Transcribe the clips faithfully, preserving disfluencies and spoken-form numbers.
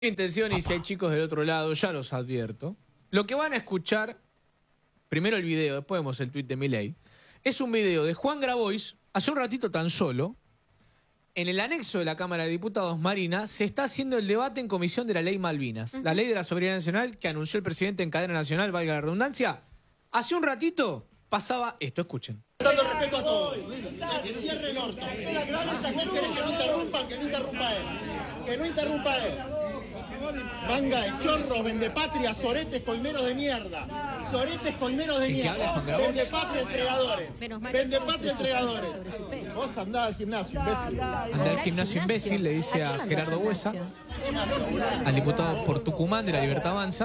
Intención, y si hay chicos del otro lado, ya los advierto. Lo que van a escuchar, primero el video, después vemos el tuit de Milei, es un video de Juan Grabois, hace un ratito tan solo, en el anexo de la Cámara de Diputados, Marina, se está haciendo el debate en comisión de la ley Malvinas, uh-huh. la ley de la soberanía nacional que anunció el presidente en cadena nacional, valga la redundancia. Hace un ratito pasaba esto, escuchen. Dando respeto a todos, que cierre el orto. ¿Vos querés que no interrumpan? Que no interrumpa él. Que no interrumpa él. Manga de chorros, vendepatria, soretes, colmeros de mierda. Soretes, colmeros de mierda. Vendepatria, entregadores. Vendepatria, entregadores. Vos andá al gimnasio, imbécil. Andá al gimnasio, imbécil, le dice a Gerardo Buesa, al diputado por Tucumán de la Libertad Avanza.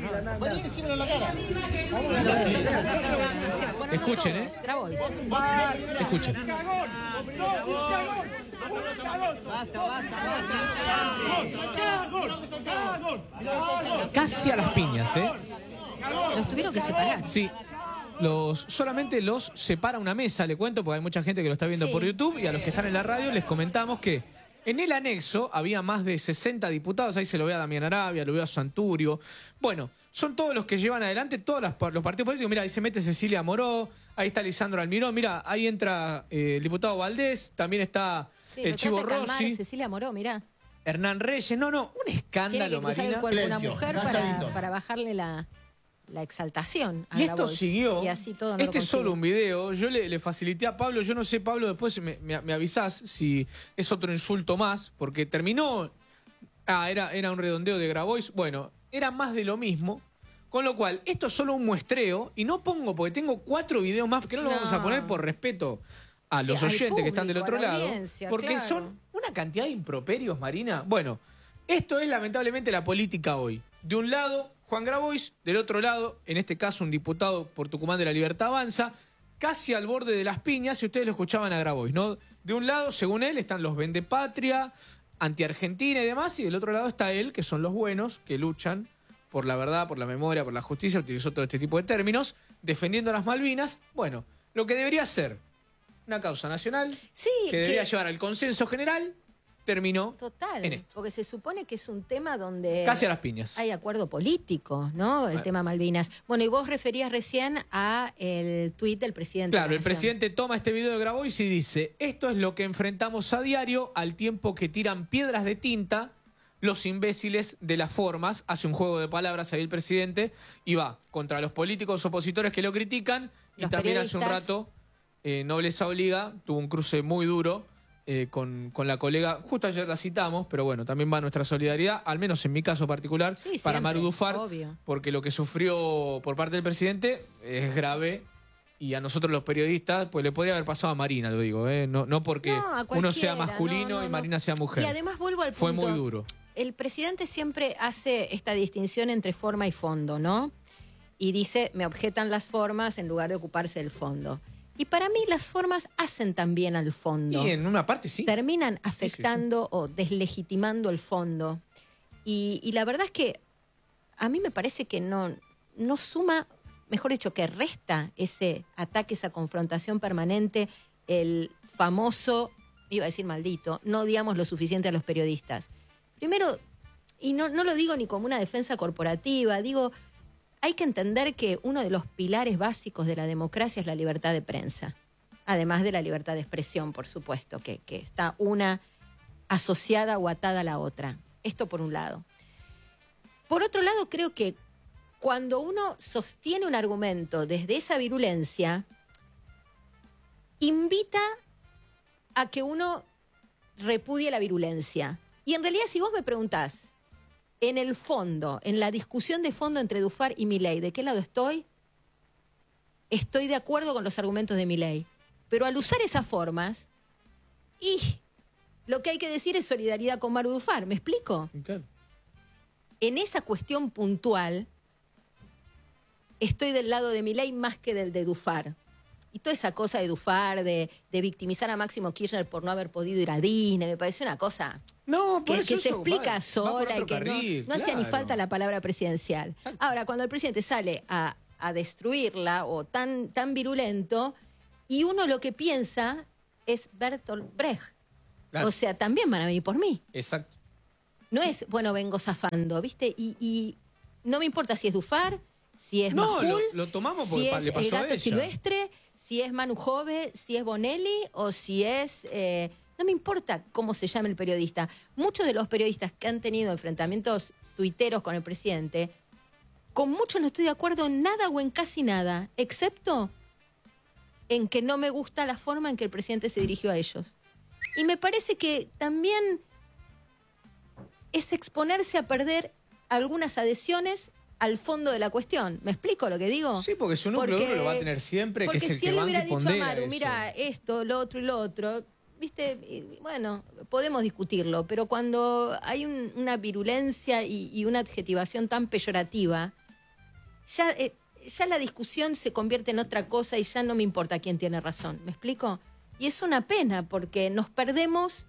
Escuchen, ¿eh? Escuchen. Casi a las piñas, ¿eh? Los tuvieron que separar. Sí. Los, solamente los separa una mesa, le cuento, porque hay mucha gente que lo está viendo sí. por YouTube, y a los que están en la radio les comentamos que en el anexo había más de sesenta diputados, ahí se lo ve a Damián Arabia, lo veo a Santurio. Bueno, son todos los que llevan adelante todos los, los partidos políticos. Mira, ahí se mete Cecilia Moró, ahí está Lisandro Almirón, mira, ahí entra eh, el diputado Valdés, también está sí, el Chivo Rossi. Cecilia Moró, mira. Hernán Reyes, no, no, un escándalo, Marina. Tiene que cruzar el cuerpo de una mujer para, para bajarle la... la exaltación a y esto Grabois. siguió, y así todo no este lo es solo un video, yo le, le facilité a Pablo, yo no sé, Pablo, después me, me, me avisás si es otro insulto más, porque terminó, ah, era, era un redondeo de Grabois, bueno, era más de lo mismo, con lo cual, esto es solo un muestreo, y no pongo, porque tengo cuatro videos más, que no los no. vamos a poner por respeto a los sí, oyentes público, que están del otro lado, porque claro. son una cantidad de improperios, Marina. Bueno, esto es lamentablemente la política hoy. De un lado, Juan Grabois, del otro lado, en este caso un diputado por Tucumán de la Libertad Avanza, casi al borde de las piñas, si ustedes lo escuchaban a Grabois, ¿no? De un lado, según él, están los vendepatria, anti-Argentina y demás, y del otro lado está él, que son los buenos, que luchan por la verdad, por la memoria, por la justicia, utilizó todo este tipo de términos, defendiendo las Malvinas. Bueno, lo que debería ser una causa nacional, sí, que debería que... llevar al consenso general, terminó Total, en esto. Porque se supone que es un tema donde... Casi a las piñas. Hay acuerdo político, ¿no? El bueno. tema Malvinas. Bueno, y vos referías recién a el tuit del presidente. Claro, de la el presidente toma este video de Grabois y dice: esto es lo que enfrentamos a diario al tiempo que tiran piedras de tinta los imbéciles de las formas. Hace un juego de palabras ahí el presidente y va contra los políticos opositores que lo critican. Y los también hace un rato, eh, Nobleza Obliga, tuvo un cruce muy duro Eh, con, con la colega, justo ayer la citamos, pero bueno, también va nuestra solidaridad, al menos en mi caso particular, sí, para siempre, Maru Dufar, obvio. Porque lo que sufrió por parte del presidente es grave, y a nosotros los periodistas, pues le podría haber pasado a Marina, lo digo, ¿eh? no, no porque no, uno sea masculino no, no, y Marina no. sea mujer. Y además vuelvo al punto. Fue muy duro. El presidente siempre hace esta distinción entre forma y fondo, ¿no? Y dice, me objetan las formas en lugar de ocuparse del fondo. Y para mí las formas hacen también al fondo. Y en una parte sí. Terminan afectando sí, sí, sí. o deslegitimando el fondo. Y, y la verdad es que a mí me parece que no, no suma, mejor dicho, que resta ese ataque, esa confrontación permanente, el famoso, iba a decir maldito, no odiamos lo suficiente a los periodistas. Primero, y no, no lo digo ni como una defensa corporativa, digo... Hay que entender que uno de los pilares básicos de la democracia es la libertad de prensa, además de la libertad de expresión, por supuesto, que, que está una asociada o atada a la otra. Esto por un lado. Por otro lado, creo que cuando uno sostiene un argumento desde esa virulencia, invita a que uno repudie la virulencia. Y en realidad, si vos me preguntás, en el fondo, en la discusión de fondo entre Dufar y Milei, ¿de qué lado estoy? Estoy de acuerdo con los argumentos de Milei. Pero al usar esas formas, y lo que hay que decir es solidaridad con Maru Dufar, ¿me explico? Claro. En esa cuestión puntual, estoy del lado de Milei más que del de Dufar. Y toda esa cosa de Dufar, de, de victimizar a Máximo Kirchner por no haber podido ir a Disney, me parece una cosa no, que, que eso se explica va, sola va y que carril, no, no claro. hacía ni falta la palabra presidencial. Exacto. Ahora, cuando el presidente sale a, a destruirla o tan, tan virulento, y uno lo que piensa es Bertolt Brecht. Claro. O sea, también van a venir por mí. Exacto. No es, bueno, vengo zafando, ¿viste? Y, y no me importa si es Dufar, si es No, Majul, lo, lo tomamos porque si pa- es le pasó el a gato ella. silvestre, si es Manu Jove, si es Bonelli o si es... eh, no me importa cómo se llame el periodista. Muchos de los periodistas que han tenido enfrentamientos tuiteros con el presidente, con muchos no estoy de acuerdo en nada o en casi nada, excepto en que no me gusta la forma en que el presidente se dirigió a ellos. Y me parece que también es exponerse a perder algunas adhesiones al fondo de la cuestión. ¿Me explico lo que digo? Sí, porque su núcleo Porque- duro lo va a tener siempre, que Porque es el si que él le banca hubiera y dicho a pondera Maru, eso. mira, esto, lo otro y lo otro, viste, y, bueno, podemos discutirlo, pero cuando hay un- una virulencia y, y una adjetivación tan peyorativa, ya, eh, ya la discusión se convierte en otra cosa y ya no me importa quién tiene razón. ¿Me explico? Y es una pena porque nos perdemos,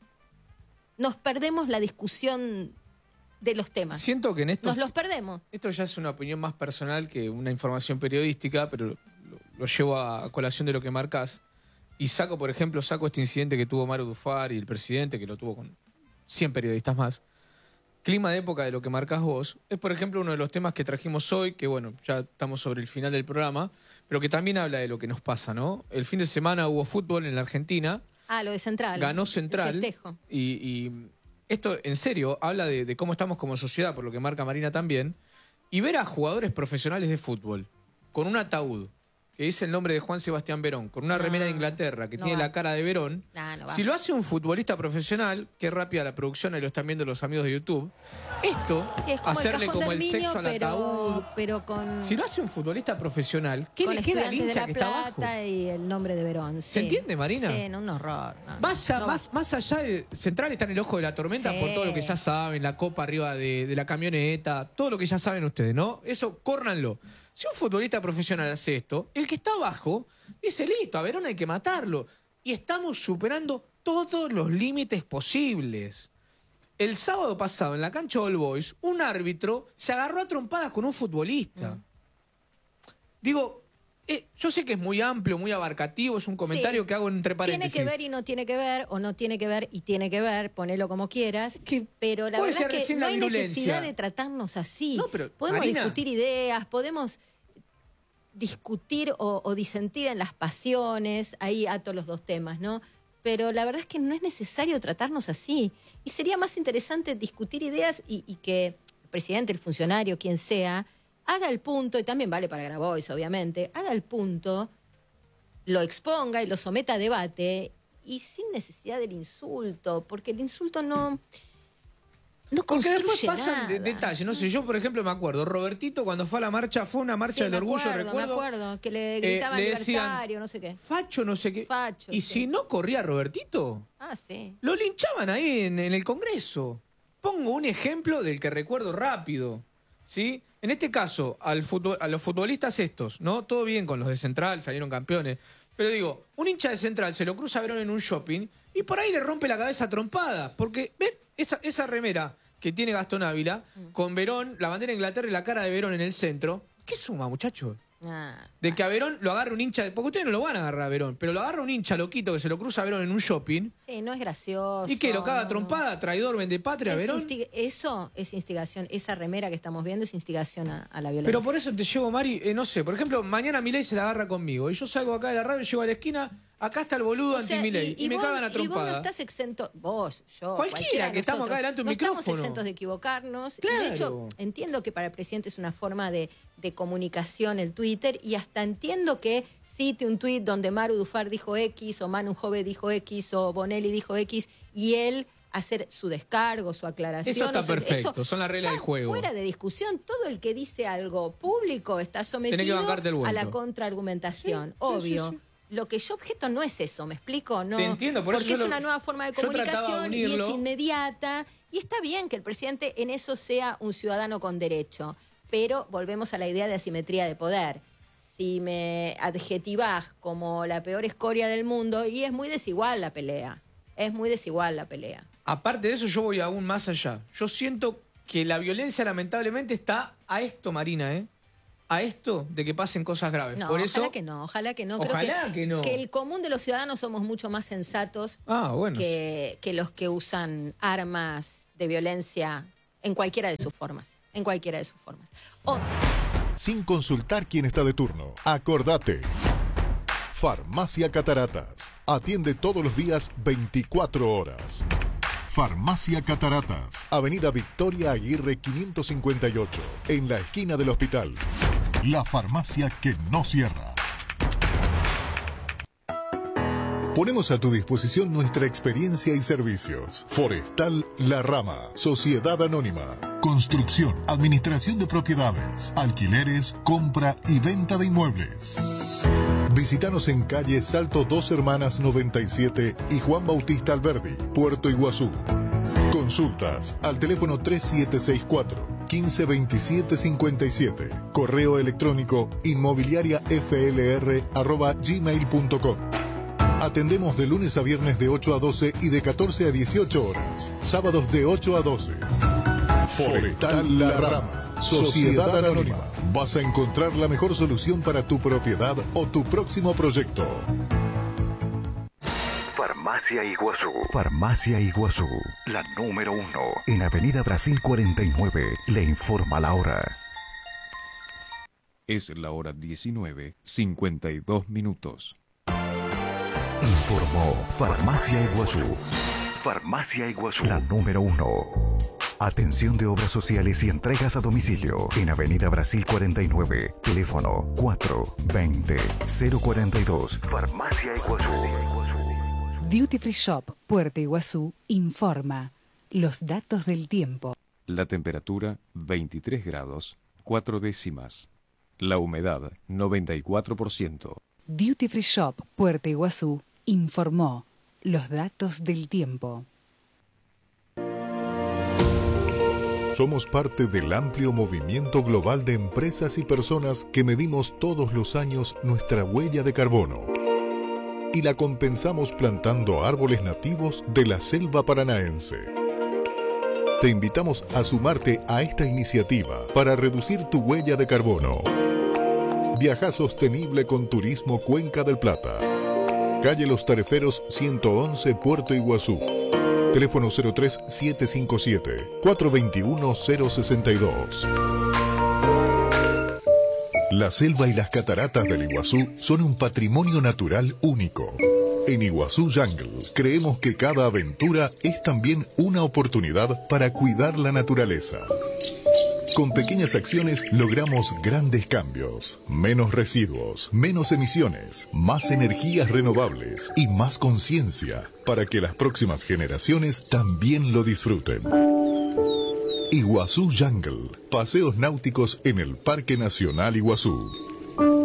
nos perdemos la discusión de los temas. Siento que en esto, Nos los perdemos. esto ya es una opinión más personal que una información periodística, pero lo, lo llevo a colación de lo que marcas. Y saco, por ejemplo, saco este incidente que tuvo Maru Dufar y el presidente, que lo tuvo con cien periodistas más. Clima de época de lo que marcas vos, es por ejemplo uno de los temas que trajimos hoy, que bueno, ya estamos sobre el final del programa, pero que también habla de lo que nos pasa, ¿no? El fin de semana hubo fútbol en la Argentina, Ah, lo de Central. ganó el Central, festejo. y, y esto en serio habla de, de cómo estamos como sociedad, por lo que marca Marina también, y ver a jugadores profesionales de fútbol con un ataúd que dice el nombre de Juan Sebastián Verón, con una No, remera de Inglaterra que no tiene va. la cara de Verón. Nah, no va. Si lo hace un futbolista profesional, qué rápida la producción, ahí lo están viendo los amigos de YouTube, esto, Sí, es como hacerle el cajón como del el niño, sexo al pero, ataúd. pero con, Si lo hace un futbolista profesional, ¿qué con le queda al Estudiantes hincha de que La está abajo? Plata y el nombre de Verón. ¿Se sí. entiende, Marina? Sí, no, un horror. No, no, Vaya, no va. más, más allá de Central está en el ojo de la tormenta Sí. por todo lo que ya saben, la copa arriba de, de la camioneta, todo lo que ya saben ustedes, ¿no? Eso, córranlo. Si un futbolista profesional hace esto, el que está abajo dice, listo, a Verón hay que matarlo. Y estamos superando todos los límites posibles. El sábado pasado, en la cancha de All Boys, un árbitro se agarró a trompadas con un futbolista. Mm. Digo, eh, yo sé que es muy amplio, muy abarcativo, es un comentario Sí. que hago entre paréntesis. Tiene que ver y no tiene que ver, o no tiene que ver y tiene que ver, ponelo como quieras. Que Pero la puede verdad ser es que recién no la hay virulencia. necesidad de tratarnos así. No, pero, podemos Marina. discutir ideas, podemos discutir o, o disentir en las pasiones, ahí ato los dos temas, ¿no? Pero la verdad es que no es necesario tratarnos así. Y sería más interesante discutir ideas y, y que el presidente, el funcionario, quien sea, haga el punto, y también vale para Grabois, obviamente, haga el punto, lo exponga y lo someta a debate, y sin necesidad del insulto, porque el insulto no, no Porque después construye pasan de- nada. detalles. No sé, yo por ejemplo me acuerdo, Robertito cuando fue a la marcha, fue una marcha Sí, del me orgullo, acuerdo, recuerdo. me acuerdo, que le eh, gritaban le decían, libertario, no sé qué. Facho, no sé qué. Facho, y sí. si no corría Robertito, Ah, sí. lo linchaban ahí en, en el Congreso. Pongo un ejemplo del que recuerdo rápido. ¿Sí? En este caso, al futbol- a los futbolistas estos, ¿no? Todo bien con los de Central, salieron campeones. Pero digo, un hincha de Central se lo cruza a Verón en un shopping y por ahí le rompe la cabeza a trompada. Porque, ¿ven? Esa, esa remera que tiene Gastón Ávila, con Verón, la bandera de Inglaterra y la cara de Verón en el centro, ¿qué suma, muchachos? Ah, De que a Verón lo agarre un hincha, porque ustedes no lo van a agarrar a Verón, pero lo agarra un hincha loquito que se lo cruza a Verón en un shopping, sí, no es gracioso. y que lo caga no, a no. trompada, traidor, vendepatria, Es Verón. insti- Eso es instigación. Esa remera que estamos viendo es instigación a, a la violencia. Pero por eso te llevo, Mari, eh, no sé, por ejemplo, mañana Milei se la agarra conmigo, y yo salgo acá de la radio, llego a la esquina, acá está el boludo O sea, anti-Milei, y, me vos- cagan a Y vos no trompada. estás exento, vos, yo, Cualquiera de que estamos nosotros, acá delante de un no micrófono. estamos exentos de equivocarnos. Y Claro. de hecho, entiendo que para el presidente es una forma de, de comunicación el Twitter, y hasta entiendo que cite un tuit donde Maru Dufar dijo X, o Manu Jove dijo X, o Bonelli dijo X, y él hacer su descargo, su aclaración. Eso está o sea, perfecto, eso son las reglas del está juego. Fuera de discusión, todo el que dice algo público está Tenés que sometido bancarte el a la vuelto. contraargumentación, Sí, sí, obvio. sí, sí. Lo que yo objeto no es eso, ¿me explico? No, Te entiendo, por eso porque yo es lo- una nueva forma de yo trataba de comunicación y es unirlo. inmediata. Y está bien que el presidente en eso sea un ciudadano con derecho. Pero volvemos a la idea de asimetría de poder. Si me adjetivás como la peor escoria del mundo, y es muy desigual la pelea. Es muy desigual la pelea. Aparte de eso, yo voy aún más allá. Yo siento que la violencia lamentablemente está a esto, Marina, ¿eh? A esto de que pasen cosas graves. No, Por eso, ojalá que no, ojalá que no. Creo Ojalá que no. Que el común de los ciudadanos somos mucho más sensatos Ah, bueno. que, que los que usan armas de violencia en cualquiera de sus formas, en cualquiera de sus formas. O- Sin consultar quién está de turno, acordate. Farmacia Cataratas. Atiende todos los días veinticuatro horas. Farmacia Cataratas. Avenida Victoria Aguirre quinientos cincuenta y ocho. En la esquina del hospital. La farmacia que no cierra. Ponemos a tu disposición nuestra experiencia y servicios. Forestal La Rama, Sociedad Anónima. Construcción, administración de propiedades, alquileres, compra y venta de inmuebles. Visítanos en calle Salto Dos Hermanas noventa y siete y Juan Bautista Alberdi, Puerto Iguazú. Consultas al teléfono tres siete seis cuatro, uno cinco dos siete cinco siete. Correo electrónico inmobiliariaflr arroba gmail punto com. Atendemos de lunes a viernes de ocho a doce y de catorce a dieciocho horas. Sábados de ocho a doce. Forestal La Rama, Sociedad Anónima. Vas a encontrar la mejor solución para tu propiedad o tu próximo proyecto. Farmacia Iguazú. Farmacia Iguazú, la número uno. En Avenida Brasil cuarenta y nueve. Le informa la hora. Es la hora diecinueve, cincuenta y dos minutos. Informó Farmacia Iguazú. Farmacia Iguazú, la número uno. Atención de obras sociales y entregas a domicilio. En Avenida Brasil cuarenta y nueve. Teléfono cuatro veinte cero cuarenta y dos. Farmacia Iguazú. Duty Free Shop Puerto Iguazú informa los datos del tiempo. La temperatura veintitrés grados, cuatro décimas. La humedad noventa y cuatro por ciento. Duty Free Shop Puerto Iguazú informó los datos del tiempo. Somos parte del amplio movimiento global de empresas y personas que medimos todos los años nuestra huella de carbono y la compensamos plantando árboles nativos de la selva paranaense. Te invitamos a sumarte a esta iniciativa para reducir tu huella de carbono. Viaja sostenible con Turismo Cuenca del Plata. Calle Los Tareferos ciento once, Puerto Iguazú. Teléfono cero tres siete cinco siete, cuatro dos uno, cero seis dos. La selva y las cataratas del Iguazú son un patrimonio natural único. En Iguazú Jungle creemos que cada aventura es también una oportunidad para cuidar la naturaleza. Con pequeñas acciones logramos grandes cambios, menos residuos, menos emisiones, más energías renovables y más conciencia para que las próximas generaciones también lo disfruten. Iguazú Jungle, paseos náuticos en el Parque Nacional Iguazú.